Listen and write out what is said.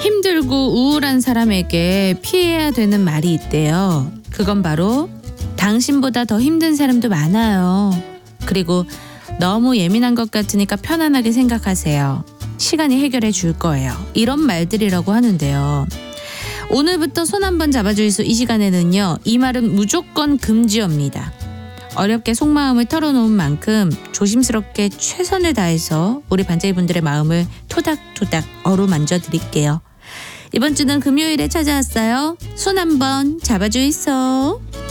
힘들고 우울한 사람에게 피해야 되는 말이 있대요. 그건 바로 당신보다 더 힘든 사람도 많아요. 그리고 너무 예민한 것 같으니까 편안하게 생각하세요. 시간이 해결해 줄 거예요. 이런 말들이라고 하는데요. 오늘부터 손 한번 잡아주이소 이 시간에는요. 이 말은 무조건 금지어입니다. 어렵게 속마음을 털어놓은 만큼 조심스럽게 최선을 다해서 우리 반짝이분들의 마음을 토닥토닥 어루만져 드릴게요. 이번 주는 금요일에 찾아왔어요. 손 한번 잡아주이소.